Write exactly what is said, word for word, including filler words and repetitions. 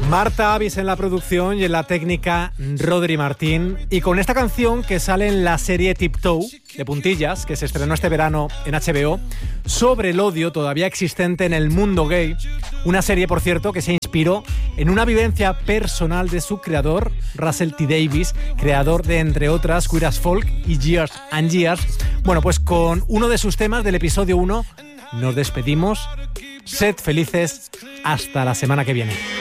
Marta Avis en la producción y en la técnica Rodri Martín. Y con esta canción que sale en la serie Tiptoe, de puntillas, que se estrenó este verano en H B O, sobre el odio todavía existente en el mundo gay. Una serie, por cierto, que se inspiró en una vivencia personal de su creador, Russell T. Davies, creador de, entre otras, Queer as Folk y Years and Years. Bueno, pues con uno de sus temas del episodio uno nos despedimos. Sed felices. Hasta la semana que viene.